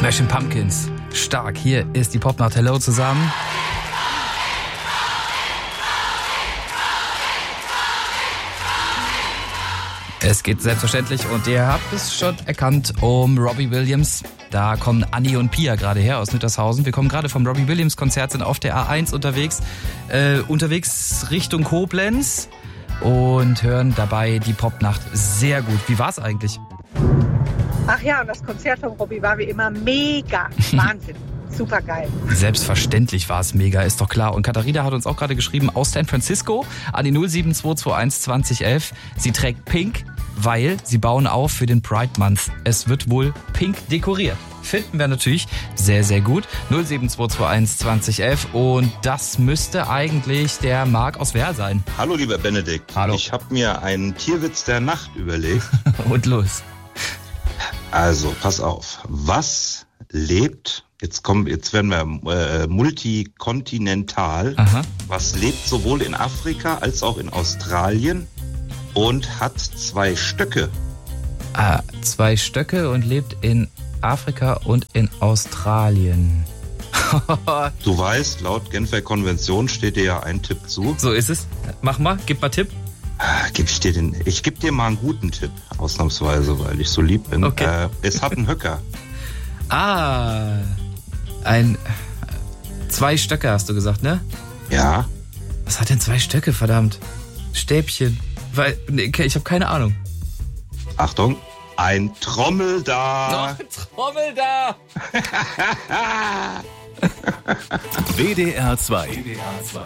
Smashing Pumpkins. Stark. Hier ist die Popnacht. Hello zusammen. Es geht selbstverständlich, und ihr habt es schon erkannt, um Robbie Williams. Da kommen Anni und Pia gerade her aus Nittershausen. Wir kommen gerade vom Robbie Williams Konzert, sind auf der A1 unterwegs Richtung Koblenz und hören dabei die Popnacht sehr gut. Wie war's eigentlich? Ach ja, und das Konzert von Robbie war wie immer mega. Wahnsinn. Super geil. Selbstverständlich war es mega, ist doch klar. Und Katharina hat uns auch gerade geschrieben aus San Francisco an die 07221 2011. Sie trägt Pink, weil sie bauen auf für den Pride Month. Es wird wohl pink dekoriert. Finden wir natürlich sehr, sehr gut. 07221 2011. Und das müsste eigentlich der Marc aus Wehr sein. Hallo lieber Benedikt. Hallo. Ich habe mir einen Tierwitz der Nacht überlegt. Und los. Also, pass auf. Was lebt, jetzt werden wir multikontinental, Aha. was lebt sowohl in Afrika als auch in Australien und hat 2 Stöcke? 2 Stöcke und lebt in Afrika und in Australien. Du weißt, laut Genfer Konvention steht dir ja ein Tipp zu. So ist es. Mach mal, gib mal Tipp. Ich gebe dir mal einen guten Tipp, ausnahmsweise, weil ich so lieb bin. Okay. Es hat einen Höcker. 2 Stöcke hast du gesagt, ne? Ja. Was hat denn 2 Stöcke, verdammt? Stäbchen. Ich habe keine Ahnung. Achtung, ein Trommel da. Trommel da! WDR 2.